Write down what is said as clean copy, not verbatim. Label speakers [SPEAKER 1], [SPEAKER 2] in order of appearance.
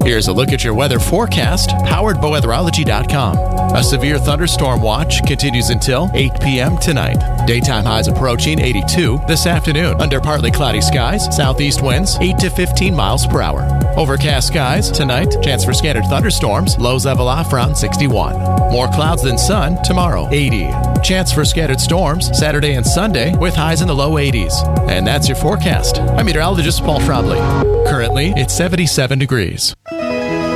[SPEAKER 1] Here's a look at your weather forecast, powered by weatherology.com. A severe thunderstorm watch continues until 8 p.m. tonight. Daytime highs approaching 82 this afternoon. Under partly cloudy skies, southeast winds 8 to 15 miles per hour. Overcast skies tonight, chance for scattered thunderstorms, lows level off around 61. More clouds than sun tomorrow, 80. Chance for scattered storms Saturday and Sunday with highs in the low 80s. And that's your forecast. I'm meteorologist Paul Trombley. Currently, it's 77 degrees.